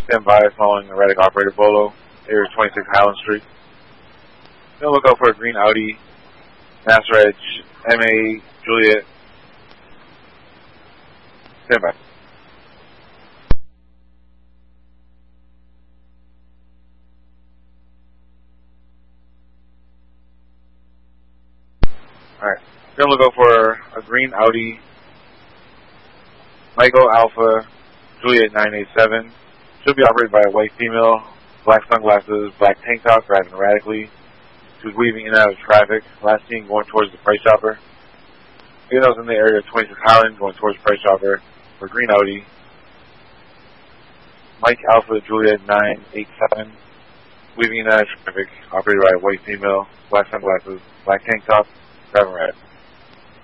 Stand by following erratic operator Bolo, area 26 Highland Street. Then look out for a green Audi, Master Edge, MA, Juliet. Stand by. Alright. Then look out for a green Audi, Michael Alpha, Juliet 987. Should be operated by a white female, black sunglasses, black tank top, driving erratically. She was weaving in and out of traffic. Last seen going towards the Price Chopper. Again, I was in the area of 26 Highland, going towards Price Chopper for green Audi. Mike Alpha, Juliet 987. Weaving in and out of traffic, operated by a white female, black sunglasses, black tank top, driving erratic.